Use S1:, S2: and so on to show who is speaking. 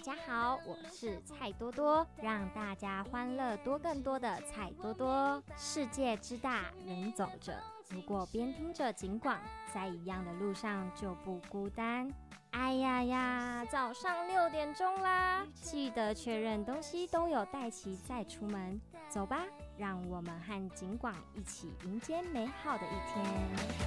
S1: 家好，我是蔡多多，让大家欢乐多更多的蔡多多。世界之大，人走着，如果边听着警广，在一样的路上就不孤单。哎呀呀，早上6点钟啦，记得确认东西都有带齐再出门。走吧，让我们和警广一起迎接美好的一天。